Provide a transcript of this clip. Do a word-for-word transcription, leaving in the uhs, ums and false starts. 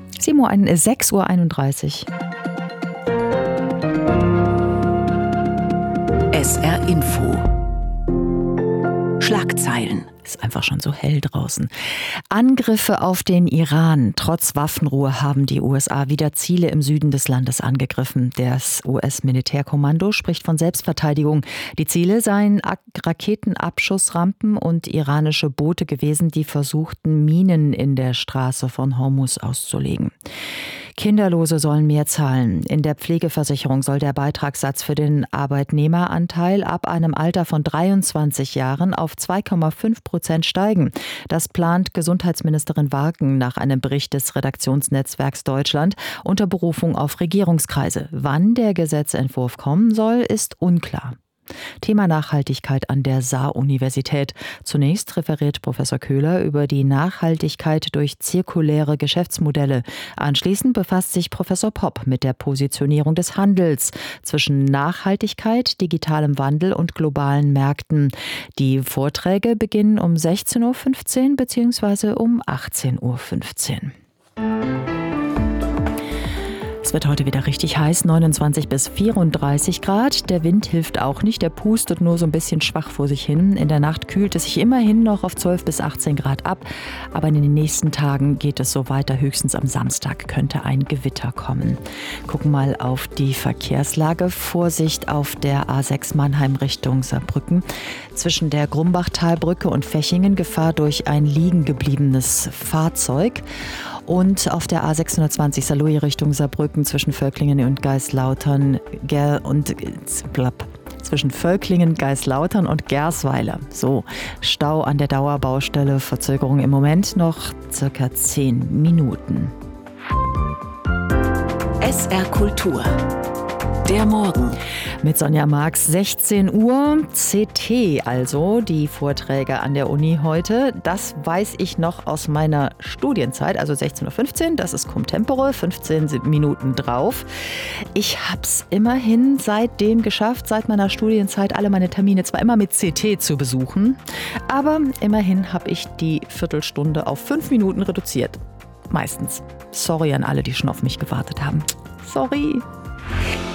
sechs Uhr einunddreißig. S R Info. Schlagzeilen. Ist einfach schon so hell draußen. Angriffe auf den Iran. Trotz Waffenruhe haben die U S A wieder Ziele im Süden des Landes angegriffen. Das U S-Militärkommando spricht von Selbstverteidigung. Die Ziele seien Raketenabschussrampen und iranische Boote gewesen, die versuchten, Minen in der Straße von Hormuz auszulegen. Kinderlose sollen mehr zahlen. In der Pflegeversicherung soll der Beitragssatz für den Arbeitnehmeranteil ab einem Alter von dreiundzwanzig Jahren auf zwei Komma fünf Prozent steigen. Das plant Gesundheitsministerin Warken nach einem Bericht des Redaktionsnetzwerks Deutschland unter Berufung auf Regierungskreise. Wann der Gesetzentwurf kommen soll, ist unklar. Thema Nachhaltigkeit an der Saar-Universität. Zunächst referiert Professor Köhler über die Nachhaltigkeit durch zirkuläre Geschäftsmodelle. Anschließend befasst sich Professor Popp mit der Positionierung des Handels zwischen Nachhaltigkeit, digitalem Wandel und globalen Märkten. Die Vorträge beginnen um sechzehn Uhr fünfzehn bzw. um achtzehn Uhr fünfzehn. Es wird heute wieder richtig heiß, neunundzwanzig bis vierunddreißig Grad. Der Wind hilft auch nicht, der pustet nur so ein bisschen schwach vor sich hin. In der Nacht kühlt es sich immerhin noch auf zwölf bis achtzehn Grad ab. Aber in den nächsten Tagen geht es so weiter. Höchstens am Samstag könnte ein Gewitter kommen. Gucken mal auf die Verkehrslage. Vorsicht auf der A sechs Mannheim Richtung Saarbrücken. Zwischen der Grumbachtalbrücke und Fechingen Gefahr durch ein liegen gebliebenes Fahrzeug. Und auf der A sechshundertzwanzig Saarlouis Richtung Saarbrücken zwischen Völklingen und Geislautern Ger und blapp, zwischen Völklingen, Geislautern und Gersweiler. So, Stau an der Dauerbaustelle, Verzögerung im Moment noch circa zehn Minuten. S R Kultur. Der Morgen. Mit Sonja Marx, sechzehn Uhr, C T also, die Vorträge an der Uni heute. Das weiß ich noch aus meiner Studienzeit, also sechzehn Uhr fünfzehn, das ist cum tempore, fünfzehn Minuten drauf. Ich habe es immerhin seitdem geschafft, seit meiner Studienzeit alle meine Termine zwar immer mit C T zu besuchen, aber immerhin habe ich die Viertelstunde auf fünf Minuten reduziert. Meistens. Sorry an alle, die schon auf mich gewartet haben. Sorry.